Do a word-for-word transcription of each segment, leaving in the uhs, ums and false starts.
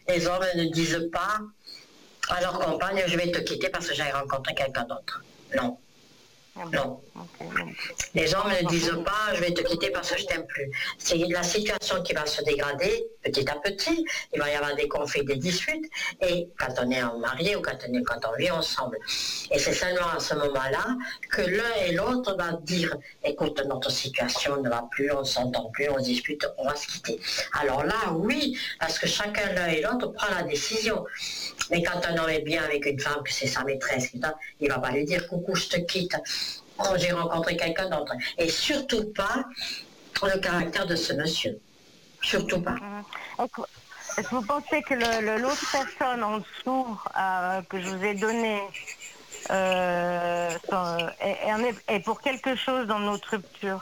les hommes ne disent pas à leur compagne, je vais te quitter parce que j'ai rencontré quelqu'un d'autre. Non. Non. Les hommes ne disent pas je vais te quitter parce que je t'aime plus. C'est la situation qui va se dégrader petit à petit. Il va y avoir des conflits, des disputes. Et quand on est marié ou quand on, est, quand on vit ensemble. Et c'est seulement à ce moment-là que l'un et l'autre va dire écoute, notre situation ne va plus, on ne s'entend plus, on se dispute, on va se quitter. Alors là, oui, parce que chacun, l'un et l'autre, prend la décision. Mais quand un homme est bien avec une femme, que c'est sa maîtresse, il ne va pas lui dire coucou, je te quitte. Oh, j'ai rencontré quelqu'un d'autre. Et surtout pas le caractère de ce monsieur. Surtout pas. Est-ce que vous pensez que le, le, l'autre personne en dessous euh, que je vous ai donné euh, est, est pour quelque chose dans notre rupture?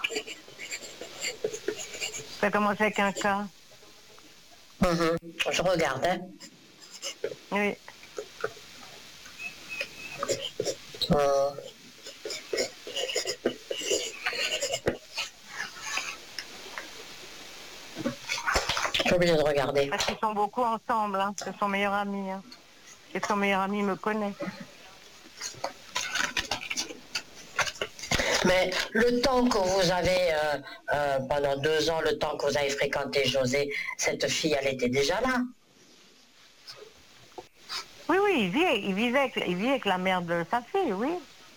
Ça commence avec un cas. Mmh. Je regarde, hein. Oui. Euh... Je suis obligée de regarder. Parce qu'ils sont beaucoup ensemble, hein. C'est son meilleur ami. Hein. Et son meilleur ami me connaît. Mais le temps que vous avez, euh, euh, pendant deux ans, le temps que vous avez fréquenté José, cette fille, elle était déjà là. Oui, oui, il vit, il vivait avec, il vit avec la mère de sa fille, oui.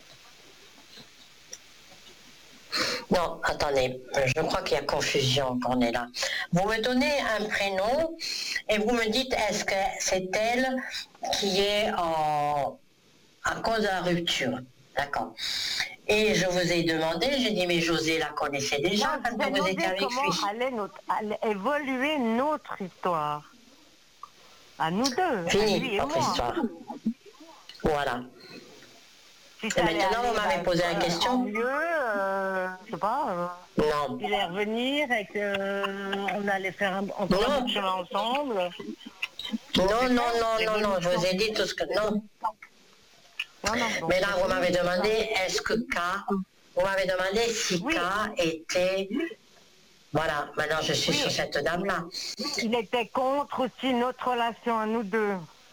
Non, attendez, je crois qu'il y a confusion quand on est là. Vous me donnez un prénom et vous me dites est-ce que c'est elle qui est en, à cause de la rupture. D'accord. Et je vous ai demandé, j'ai dit mais José la connaissait déjà non, quand vous étiez avec comment lui. allait, notre, allait évoluer notre histoire. À nous deux. Fini votre histoire. Voilà. Si et maintenant, vous m'avez posé la question. Mieux, euh, je sais pas. Euh, non. Il allait revenir et qu'on allait faire un, encore un chemin ensemble. Non, non, non, non, non, je vous ai dit tout ce que... Non. non, non Mais là, vous m'avez demandé, est-ce que K... Vous m'avez demandé si oui. K était... Voilà, maintenant je suis oui. sur cette dame-là. Il était contre aussi notre relation à nous deux.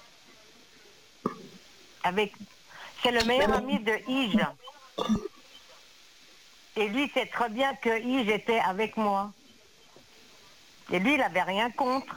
Avec... C'est le meilleur Mais ami de Ige. Et lui sait très bien que Ige était avec moi. Et lui, il n'avait rien contre.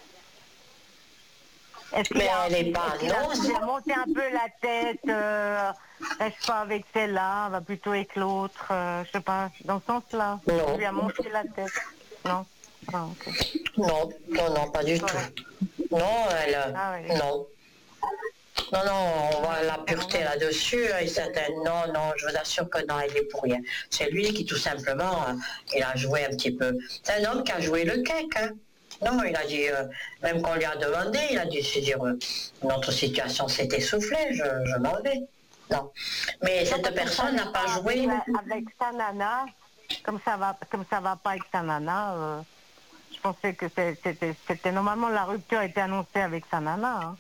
Est-ce qu'il Mais a, elle n'est pas est-ce qu'il a, il a monté un peu la tête, euh, reste pas avec celle-là, va plutôt avec l'autre, euh, je sais pas, dans ce sens-là. Non. Il lui a monté la tête. Non ah, okay. Non, non, non, pas du ouais. tout. Non, elle... Ah, oui. Non. Non, non, on voit la pureté là-dessus, et certaines, non, non, je vous assure que non, il est pour rien. C'est lui qui, tout simplement, il a joué un petit peu. C'est un homme qui a joué le cake, hein. Non, il a dit, euh, même qu'on lui a demandé, il a dit, c'est dire, euh, notre situation s'est essoufflée, je, je m'en vais. Non. Mais non, cette personne n'a pas joué. Avec sa nana, comme ça va, comme ça va pas avec sa nana, euh, je pensais que c'était, c'était normalement la rupture était annoncée avec sa nana. Hein.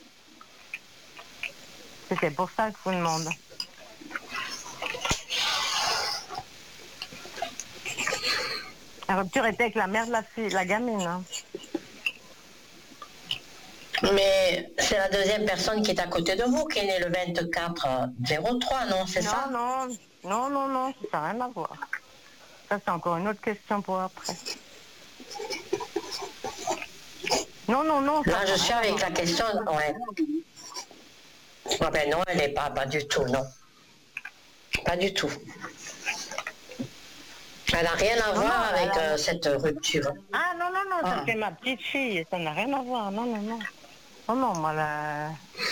C'était pour ça que je vous demande. La rupture était avec la mère de la fille, la gamine. Hein. Mais c'est la deuxième personne qui est à côté de vous, qui est née le vingt-quatre zéro trois, non, c'est non, ça? Non, non, non, non, ça n'a rien à voir. Ça, c'est encore une autre question pour après. Non, non, non. Là, je suis avec la question, ouais. Ah ben non, elle n'est pas, pas du tout, non. Pas du tout. Elle n'a rien à non, voir non, avec a... euh, cette rupture. Ah non, non, non, ah. c'est ma petite fille, ça n'a rien à voir, non, non, non. Non, non, moi, la...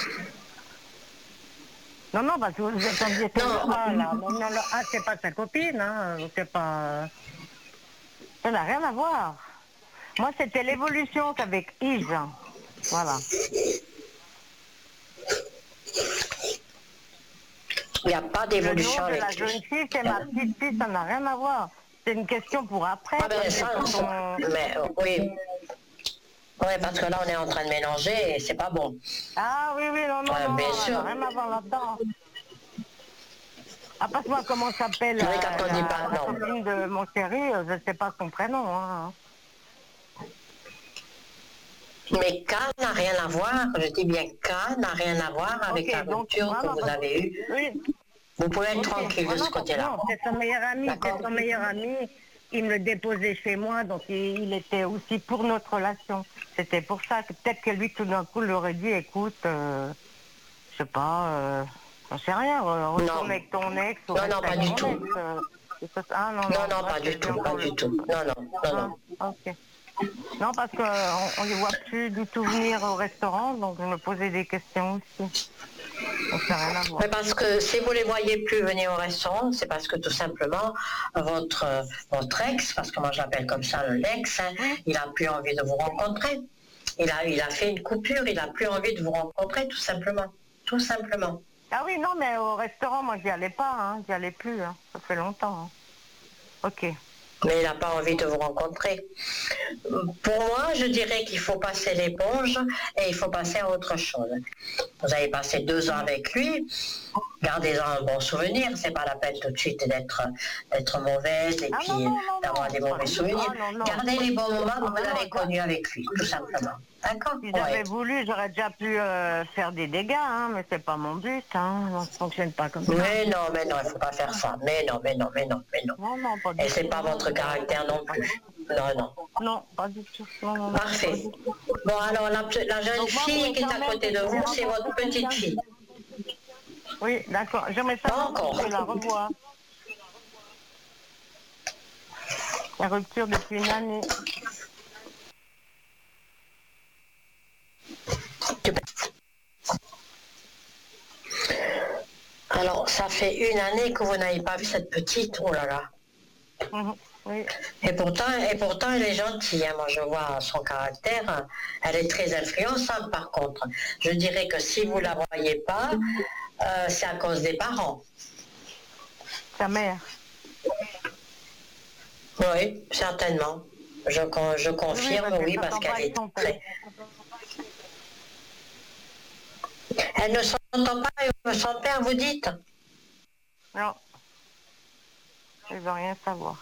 Non, non, parce que vous attendiez non, pas, là. Non, non, ah, c'est pas sa copine, hein, c'est pas... Ça n'a rien à voir. Moi, c'était l'évolution qu'avec Yves, voilà. Il n'y a pas d'évolution avec lui. La jeune fille, c'est ma petite fille, ça n'a rien à voir. C'est une question pour après. Ah ben ça, on... mais euh, oui. Oui, parce que là, on est en train de mélanger et c'est pas bon. Ah oui, oui, non, non, ouais, non, bien non, sûr. Ça n'a rien à voir là-dedans. Ah, passe-moi comment s'appelle oui, la, quand on dit pas, la non. copine de mon chéri, je ne sais pas son prénom. Hein. Mais cas n'a rien à voir, je dis bien cas n'a rien à voir avec okay, la rupture donc, que vous avez eue. Oui. Vous pouvez être okay. tranquille de ce côté-là. Non, c'est son meilleur ami, c'est son meilleur ami. Il me le déposait chez moi, donc il, il était aussi pour notre relation. C'était pour ça que peut-être que lui, tout d'un coup, lui aurait dit, écoute, euh, je sais pas, euh, j'en sais rien, retourne avec ton ex. Ou non, non, pas du tout. Ex, euh, ah, non, non, non, non, pas du tout, pas du tout. Non, non, non, non. Ah, ok. Non, parce qu'on ne les voit plus du tout venir au restaurant, donc je me posais des questions aussi. Donc, ça n'a rien à voir. Mais parce que si vous ne les voyez plus venir au restaurant, c'est parce que tout simplement, votre, votre ex, parce que moi je l'appelle comme ça l'ex, hein, il n'a plus envie de vous rencontrer. Il a, il a fait une coupure, il n'a plus envie de vous rencontrer, tout simplement. Tout simplement. Ah oui, non, mais au restaurant, moi, j'y allais pas, hein, j'y allais plus, hein, ça fait longtemps. Hein. Ok. Mais il n'a pas envie de vous rencontrer. Pour moi, je dirais qu'il faut passer l'éponge et il faut passer à autre chose. Vous avez passé deux ans avec lui, gardez-en un bon souvenir, c'est pas la peine tout de suite d'être d'être mauvaise et ah puis d'avoir des mauvais souvenirs. Non, non, non. Gardez les bons moments que vous avez connus avec lui, tout simplement. D'accord. Si j'avais ouais. voulu, j'aurais déjà pu euh, faire des dégâts, hein, mais c'est pas mon but, hein. Ça ne fonctionne pas comme ça. Mais non, mais non, il ne faut pas faire ça. Mais non, mais non, mais non, mais non. non, non pas et c'est pas votre caractère non plus. Non, non. Non, pas du tout. Non, non, parfait. Bon, alors la, la jeune Donc, fille moi, qui est à côté de vous, c'est votre petite fille. Oui, d'accord. J'aimerais savoir si je la revois. La rupture depuis une année. Alors, ça fait une année que vous n'avez pas vu cette petite, oh là là. Mmh, oui. Et pourtant, et pourtant, elle est gentille, hein. Moi je vois son caractère, elle est très influençable par contre. Je dirais que si vous ne la voyez pas, euh, c'est à cause des parents. Sa mère. Oui, certainement. Je, je confirme, oui, parce, oui, parce qu'elle est très... Elle ne s'entend pas avec son père, vous dites? Non. Elle ne veut rien savoir.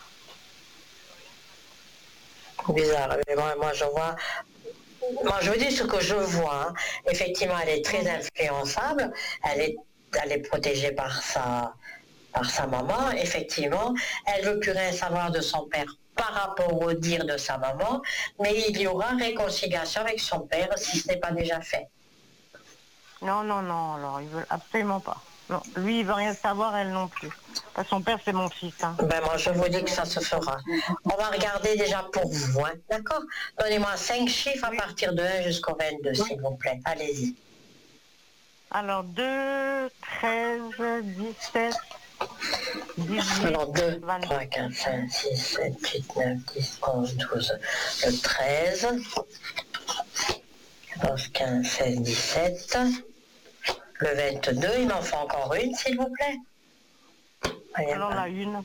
Bizarre, mais moi, moi je vois... Moi je vous dis ce que je vois. Hein. Effectivement, elle est très influençable. Elle est, elle est protégée par sa, par sa maman. Effectivement, elle ne veut plus rien savoir de son père par rapport au dire de sa maman. Mais il y aura réconciliation avec son père si ce n'est pas déjà fait. Non, non, non, alors ils veulent absolument pas. Non, lui, il veut rien savoir, elle non plus. Parce que son père, c'est mon fils. Hein. Ben moi, je vous dis que ça se fera. On va regarder déjà pour vous, hein, d'accord? Donnez-moi cinq chiffres à oui. partir de un jusqu'au vingt-deux, oui. s'il vous plaît. Allez-y. Alors, deux, treize, dix-sept, dix-huit, alors, deux, trois, quatre, cinq, six, sept, huit, neuf, dix, onze, douze, le treize, quatorze, quinze, seize, dix-sept... Le vingt-deux, il m'en faut encore une, s'il vous plaît. Allez, alors la une.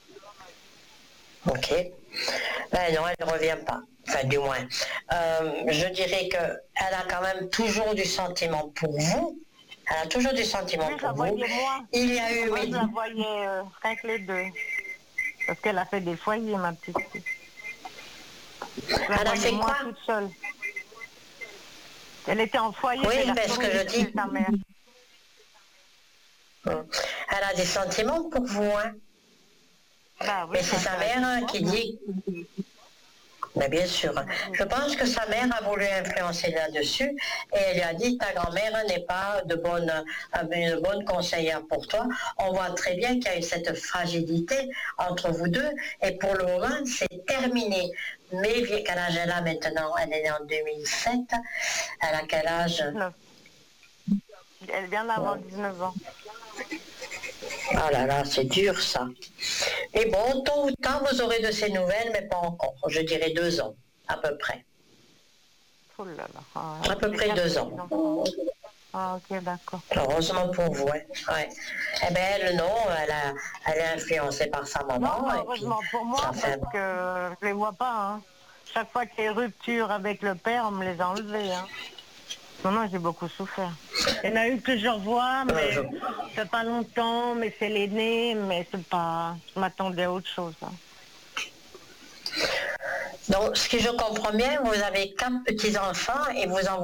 Ok. Ben non, elle ne revient pas. Enfin, du moins. Euh, je dirais qu'elle a quand même toujours du sentiment pour vous. Elle a toujours du sentiment oui, pour vous. Moi. Il y a eu... Moi, je la voyais euh, avec les deux. Parce qu'elle a fait des foyers, ma petite fille. Elle a fait quoi? Toute seule. Elle était en foyer. Oui, parce que je dis... Sa mère. Elle a des sentiments pour vous, hein. Bah, oui, et c'est sa mère hein, qui dit... Mais bien sûr. Je pense que sa mère a voulu influencer là-dessus et elle lui a dit ta grand-mère n'est pas de bonne, une bonne conseillère pour toi. On voit très bien qu'il y a eu cette fragilité entre vous deux et pour le moment, c'est terminé. Mais quel âge elle a maintenant? Elle est née en deux mille sept. Elle a quel âge? dix-neuf. Elle vient d'avoir dix-neuf ans. Ah là là, c'est dur ça. Mais bon, tôt ou tard, vous aurez de ces nouvelles, mais pas encore. Je dirais deux ans, à peu près. Oh là là. Ah, à peu près deux ans. Ah ok, d'accord. Heureusement pour vous, ouais. ouais. Eh bien, elle, non, elle, a, elle est influencée par sa maman. Non, heureusement pour moi, parce fait... que je ne les vois pas. Hein. Chaque fois qu'il y a rupture avec le père, on me les a enlevés. Hein. Non, non, j'ai beaucoup souffert. Il y en a une que je revois, mais euh, je... c'est pas longtemps, mais c'est l'aîné, mais c'est pas... Je m'attendais à autre chose. Hein. Donc, ce que je comprends bien, vous avez quatre petits-enfants et vous en